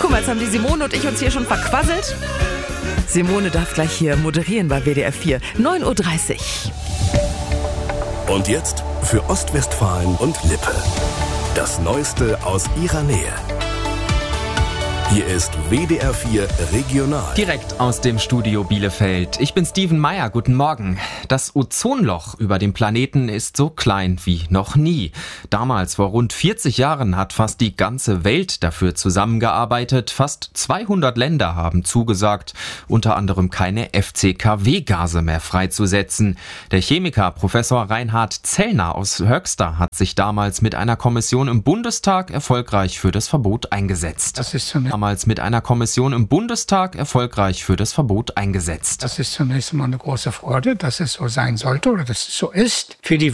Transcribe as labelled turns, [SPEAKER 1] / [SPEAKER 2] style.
[SPEAKER 1] Guck mal, jetzt haben die Simone und ich uns hier schon verquasselt. Simone darf gleich hier moderieren bei WDR 4. 9:30 Uhr.
[SPEAKER 2] Und jetzt für Ostwestfalen und Lippe. Das Neueste aus ihrer Nähe. Hier ist WDR 4 Regional.
[SPEAKER 3] Direkt aus dem Studio Bielefeld. Ich bin Steven Meyer, guten Morgen. Das Ozonloch über dem Planeten ist so klein wie noch nie. Damals, vor rund 40 Jahren, hat fast die ganze Welt dafür zusammengearbeitet. Fast 200 Länder haben zugesagt, unter anderem keine FCKW-Gase mehr freizusetzen. Der Chemiker Professor Reinhard Zellner aus Höxter hat sich damals mit einer Kommission im Bundestag erfolgreich für das Verbot eingesetzt.
[SPEAKER 4] Das ist zunächst einmal eine große Freude, dass es so sein sollte oder dass es so ist. Für die